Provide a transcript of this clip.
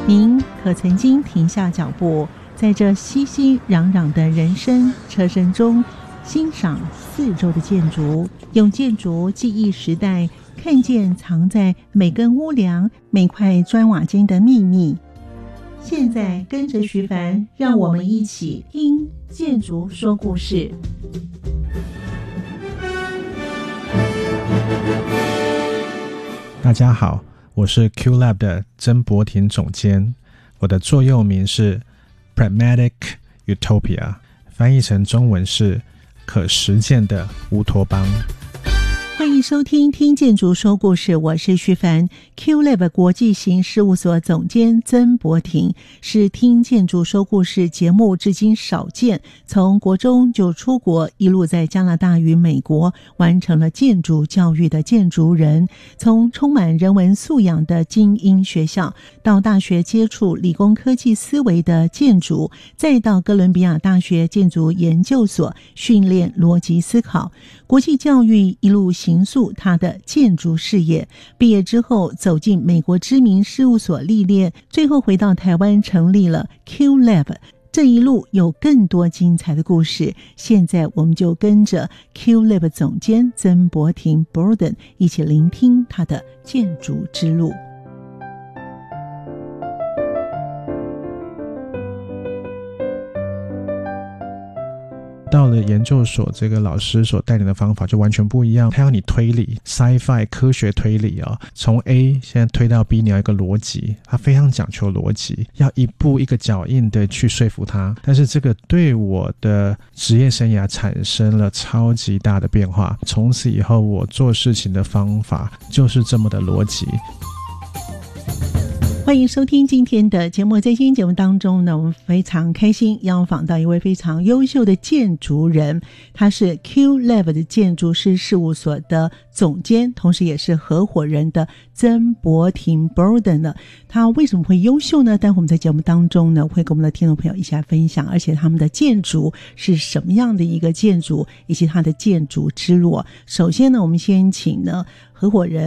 您可曾经停下脚步，在这熙熙攘攘的人声车声中，欣赏四周的建筑，用建筑记忆时代，看见藏在每根屋梁、每块砖瓦间的秘密。现在跟着徐凡，让我们一起听建筑说故事。 大家好，我是 QLab 的曾博廷总监，我的座右铭是 Pragmatic Utopia， 翻译成中文是可实践的乌托邦。 欢迎收听听建筑说故事，我是徐凡。 QLab 国际型事务所总监曾博廷，是听建筑说故事节目至今少见从国中就出国，一路在加拿大与美国完成了建筑教育的建筑人。从充满人文素养的精英学校，到大学接触理工科技思维的建筑，再到哥伦比亚大学建筑研究所训练逻辑思考，国际教育一路形塑他的建筑事业。毕业之后走进美国知名事务所历练，最后回到台湾成立了 QLab。 这一路有更多精彩的故事，现在我们就跟着 QLab 总监曾博廷 Borden 一起聆听他的建筑之路。 到了研究所，这个老师所带领的方法就完全不一样，他要你推理 sci-fi 科学推理从 A 现在推到 B， 你要一个逻辑，他非常讲求逻辑，要一步一个脚印的去说服他。但是这个对我的职业生涯产生了超级大的变化，从此以后我做事情的方法就是这么的逻辑。 欢迎收听今天的节目。在今天节目当中呢，我们非常开心要访到一位非常优秀的建筑人，他是 QLab 的建筑师事务所的总监，同时也是合伙人的曾博廷 Borden 呢。他为什么会优秀呢？待会我们在节目当中呢，会跟我们的听众朋友一起来分享，而且他们的建筑是什么样的一个建筑，以及他的建筑之路。首先呢，我们先请呢合伙人